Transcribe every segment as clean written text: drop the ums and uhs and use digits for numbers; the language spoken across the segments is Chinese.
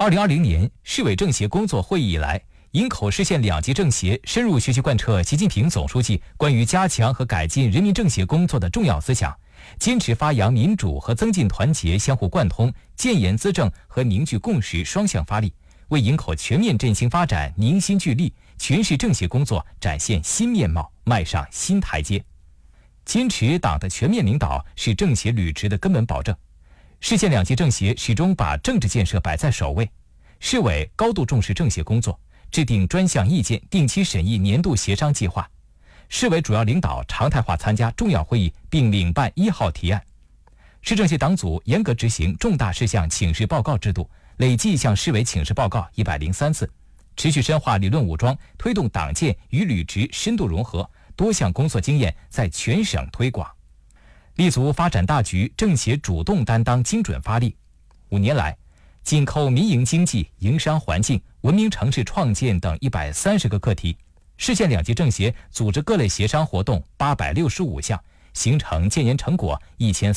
2020年市委政协工作会议以来，营口市县2级政协深入学习贯彻习近平总书记关于加强和改进人民政协工作的重要思想，坚持发扬民主和增进团结相互贯通、建言资政和凝聚共识双向发力，为营口全面振兴发展凝心聚力，全市政协工作展现新面貌，迈上新台阶。坚持党的全面领导是政协履职的根本保证。市县2级政协始终把政治建设摆在首位，市委高度重视政协工作，制定专项意见，定期审议年度协商计划。市委主要领导常态化参加重要会议，并领办1号提案。市政协党组严格执行重大事项请示报告制度，累计向市委请示报告103次，持续深化理论武装，推动党建与履职深度融合，多项工作经验在全省推广。立足发展大局，政协主动担当，精准发力。5年来，紧扣民营经济、营商环境、文明城市创建等130个课题，市县2级政协组织各类协商活动865项，形成建言成果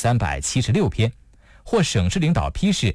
1376篇，获省市领导批示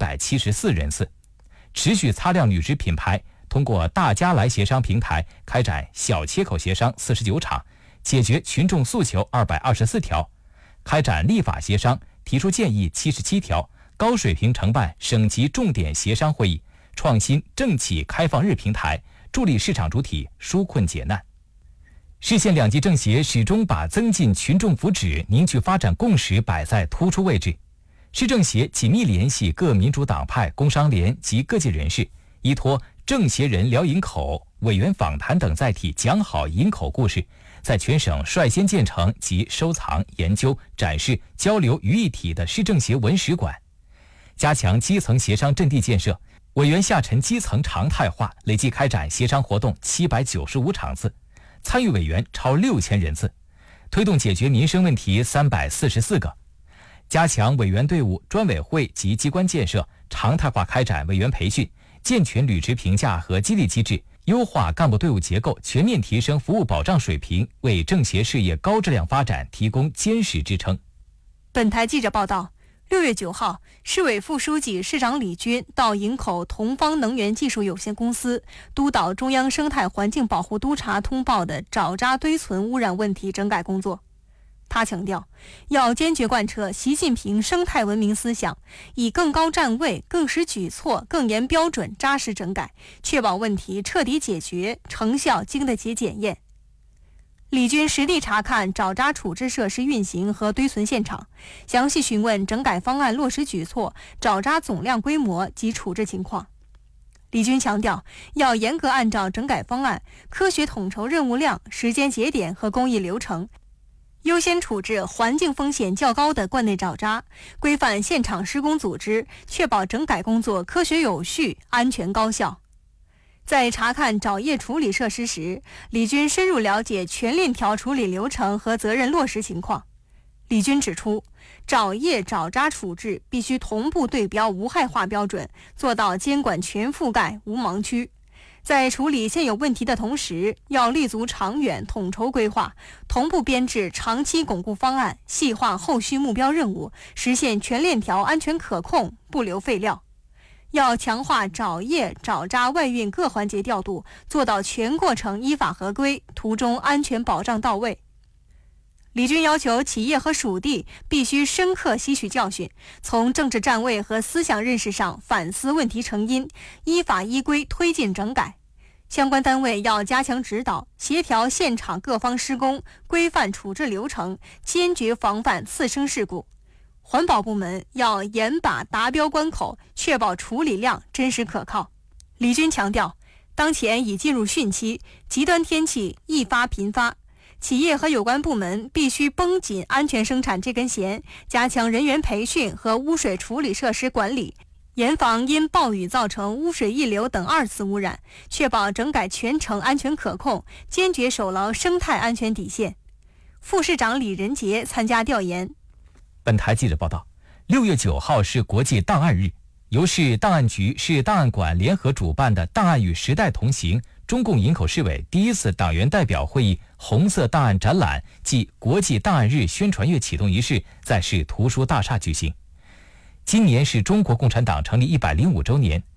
374人次。持续擦亮履职品牌，通过大家来协商平台开展小切口协商49场，解决群众诉求224条，开展立法协商，提出建议77条，高水平承办省级重点协商会议，创新政企开放日平台，助力市场主体纾困解难。市县2级政协始终把增进群众福祉、凝聚发展共识摆在突出位置。市政协紧密联系各民主党派、工商联及各界人士，依托政协人聊营口、委员访谈等载体，讲好营口故事，在全省率先建成及收藏、研究、展示、交流于一体的市政协文史馆，加强基层协商阵地建设，委员下沉基层常态化，累计开展协商活动795场次，参与委员超6000人次，推动解决民生问题344个。加强委员队伍、专委会及机关建设，常态化开展委员培训，健全履职评价和激励机制，优化干部队伍结构，全面提升服务保障水平，为政协事业高质量发展提供坚实支撑。 本台记者报道，6月9号，市委副书记、市长李军到营口同方能源技术有限公司督导中央生态环境保护督察通报的沼渣堆存污染问题整改工作。他强调，要坚决贯彻习近平生态文明思想，以更高站位、更实举措、更严标准扎实整改，确保问题彻底解决，成效经得起检验。李军实地查看沼渣处置设施运行和堆存现场，详细询问整改方案落实举措、沼渣总量规模及处置情况。李军强调，要严格按照整改方案，科学统筹任务量、时间节点和工艺流程，优先处置环境风险较高的罐内沼渣，规范现场施工组织，确保整改工作科学有序、安全高效。在查看沼液处理设施时，李军深入了解全链条处理流程和责任落实情况。李军指出，沼液沼渣处置必须同步对标无害化标准，做到监管全覆盖、无盲区。在处理现有问题的同时，要立足长远统筹规划，同步编制长期巩固方案，细化后续目标任务，实现全链条安全可控，不留废料。要强化沼液、沼渣外运各环节调度，做到全过程依法合规，途中安全保障到位。李军要求企业和属地必须深刻吸取教训，从政治站位和思想认识上反思问题成因，依法依规推进整改。相关单位要加强指导，协调现场各方施工，规范处置流程，坚决防范次生事故。环保部门要严把达标关口，确保处理量真实可靠。李军强调，当前已进入汛期，极端天气易发频发，企业和有关部门必须绷紧安全生产这根弦，加强人员培训和污水处理设施管理，严防因暴雨造成污水溢流等2次污染，确保整改全程安全可控，坚决守牢生态安全底线。副市长李仁杰参加调研。 本台记者报道，6月9号是国际档案日，由市档案局、市档案馆联合主办的“档案与时代同行”中共营口市委第1次党员代表会议红色档案展览暨国际档案日宣传月启动仪式在市图书大厦举行。今年是中国共产党成立105周年，